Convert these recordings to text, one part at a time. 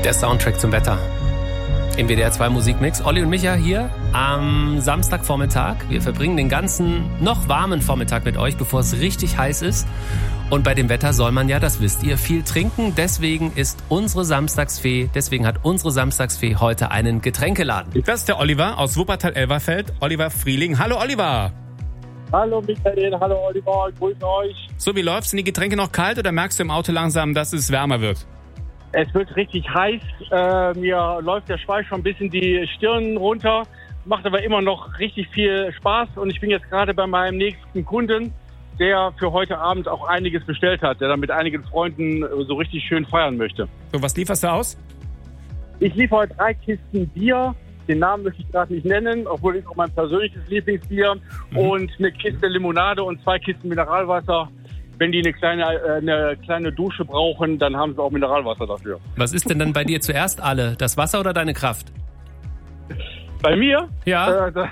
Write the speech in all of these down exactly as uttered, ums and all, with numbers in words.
Der Soundtrack zum Wetter. Im W D R zwei Musikmix. Olli und Micha hier am Samstagvormittag. Wir verbringen den ganzen noch warmen Vormittag mit euch, bevor es richtig heiß ist. Und bei dem Wetter soll man ja, das wisst ihr, viel trinken. Deswegen ist unsere Samstagsfee, deswegen hat unsere Samstagsfee heute einen Getränkeladen. Das ist der Oliver aus Wuppertal-Elberfeld. Oliver Frieling. Hallo Oliver. Hallo Michael, hallo Oliver, grüßen euch. So, wie läuft's? Sind die Getränke noch kalt oder merkst du im Auto langsam, dass es wärmer wird? Es wird richtig heiß. Äh, mir läuft der Schweiß schon ein bisschen die Stirn runter. Macht aber immer noch richtig viel Spaß. Und ich bin jetzt gerade bei meinem nächsten Kunden, der für heute Abend auch einiges bestellt hat, der dann mit einigen Freunden so richtig schön feiern möchte. So, was lieferst du aus? Ich liefere heute drei Kisten Bier. Den Namen möchte ich gerade nicht nennen, obwohl es auch mein persönliches Lieblingsbier. Mhm. Und eine Kiste Limonade und zwei Kisten Mineralwasser. Wenn die eine kleine, eine kleine Dusche brauchen, dann haben sie auch Mineralwasser dafür. Was ist denn dann bei dir zuerst alle? Das Wasser oder deine Kraft? Bei mir? Ja. Äh,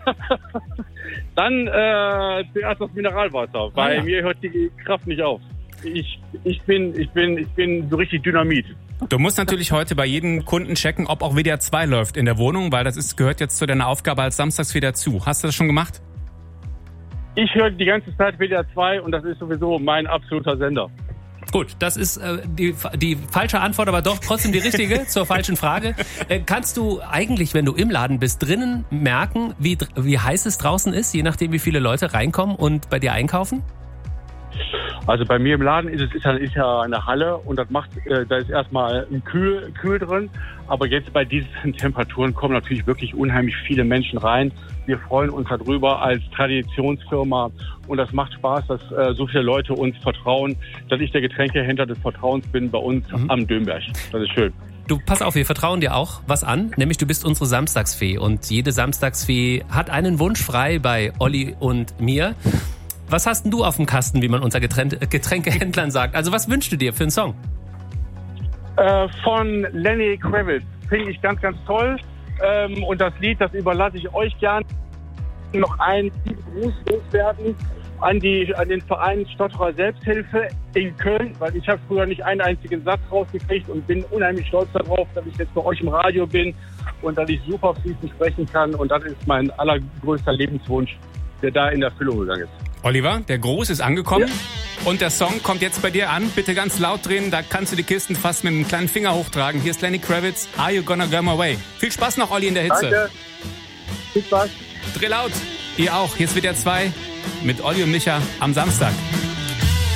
dann äh, zuerst das Mineralwasser. Bei ah, ja. mir hört die Kraft nicht auf. Ich, ich, bin, ich, bin, ich bin so richtig Dynamit. Du musst natürlich heute bei jedem Kunden checken, ob auch W D R zwei läuft in der Wohnung, weil das ist, gehört jetzt zu deiner Aufgabe als Samstagsfee dazu. Hast du das schon gemacht? Ich höre die ganze Zeit W D R zwei und das ist sowieso mein absoluter Sender. Gut, das ist äh, die, die falsche Antwort, aber doch trotzdem die richtige zur falschen Frage. Äh, kannst du eigentlich, wenn du im Laden bist, drinnen merken, wie, wie heiß es draußen ist, je nachdem, wie viele Leute reinkommen und bei dir einkaufen? Also bei mir im Laden ist es ist ja, ist ja eine Halle und das macht, äh, da ist erstmal ein Kühl, Kühl drin. Aber jetzt bei diesen Temperaturen kommen natürlich wirklich unheimlich viele Menschen rein. Wir freuen uns darüber als Traditionsfirma und das macht Spaß, dass äh, so viele Leute uns vertrauen, dass ich der Getränkehändler des Vertrauens bin bei uns mhm. am Dömberg. Das ist schön. Du, pass auf, wir vertrauen dir auch was an, nämlich du bist unsere Samstagsfee und jede Samstagsfee hat einen Wunsch frei bei Olli und mir. Was hast denn du auf dem Kasten, wie man unter Getränke- Getränkehändlern sagt? Also was wünschst du dir für einen Song? Äh, von Lenny Kravitz. Finde ich ganz, ganz toll. Ähm, und das Lied, das überlasse ich euch gern. Noch einen Gruß loswerden an, die, an den Verein Stotterer Selbsthilfe in Köln, weil ich habe früher nicht einen einzigen Satz rausgekriegt und bin unheimlich stolz darauf, dass ich jetzt bei euch im Radio bin und dass ich super fließend sprechen kann. Und das ist mein allergrößter Lebenswunsch, der da in Erfüllung gegangen ist. Oliver, der Gruß ist angekommen ja. Und der Song kommt jetzt bei dir an. Bitte ganz laut drehen, da kannst du die Kisten fast mit einem kleinen Finger hochtragen. Hier ist Lenny Kravitz, Are You Gonna Go My Way? Viel Spaß noch, Olli, in der Hitze. Danke. Viel Spaß. Dreh laut. Ihr auch. Hier ist W D R zwei mit Olli und Micha am Samstag.